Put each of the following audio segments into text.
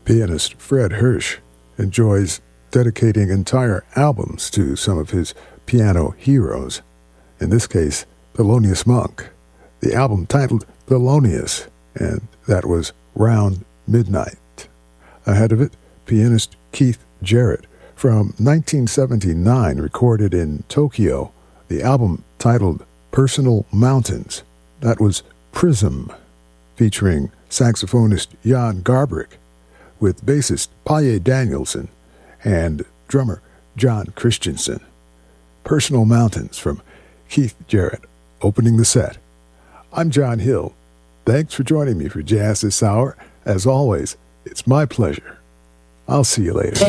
Pianist Fred Hirsch enjoys dedicating entire albums to some of his piano heroes, in this case, Thelonious Monk. The album titled Thelonious, and that was Round Midnight. Ahead of it, pianist Keith Jarrett from 1979 recorded in Tokyo the album titled Personal Mountains. That was Prism, featuring saxophonist Jan Garbarek, with bassist Paye Danielson and drummer John Christensen. Personal Mountains from Keith Jarrett, opening the set. I'm John Hill. Thanks for joining me for Jazz This Hour. As always, it's my pleasure. I'll see you later.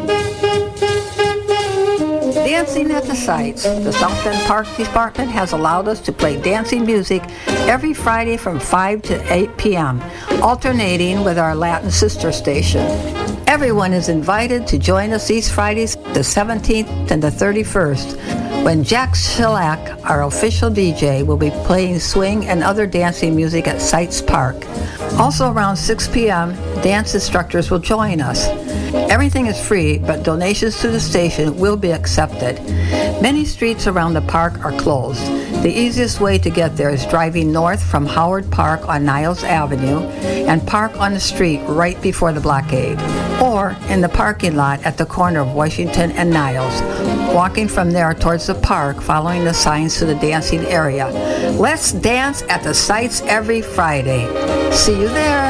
Dancing at the Sites. The South Bend Park Department has allowed us to play dancing music every Friday from 5 to 8 p.m., alternating with our Latin sister station. Everyone is invited to join us these Fridays, the 17th and the 31st, when Jack Shellac, our official DJ, will be playing swing and other dancing music at Sites Park. Also around 6 p.m., dance instructors will join us. Everything is free, but donations to the station will be accepted. Many streets around the park are closed. The easiest way to get there is driving north from Howard Park on Niles Avenue and park on the street right before the blockade, or in the parking lot at the corner of Washington and Niles, walking from there towards the park, following the signs to the dancing area. Let's dance at the Sites every Friday. See you there.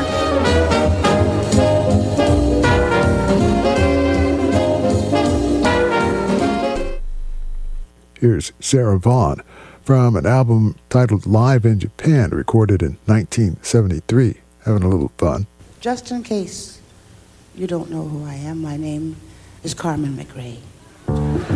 Here's Sarah Vaughan from an album titled Live in Japan, recorded in 1973. Having a little fun. Just in case you don't know who I am, my name is Carmen McRae.